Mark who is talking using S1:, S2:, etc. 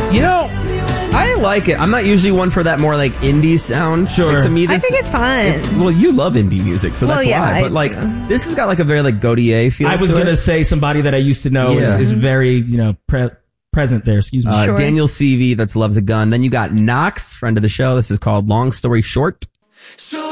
S1: You know, I like it. I'm not usually one for that more like indie sound.
S2: Sure.
S1: Like, to me,
S3: I think it's fun.
S1: well, you love indie music, so that's why. But like, this has got like a very like Gaudier feel.
S2: I was going to say somebody that I used to know is very, present there. Excuse me.
S3: Sure.
S1: Daniel Seavey, that's Loves a Gun. Then you got Knox, friend of the show. This is called Long Story Short.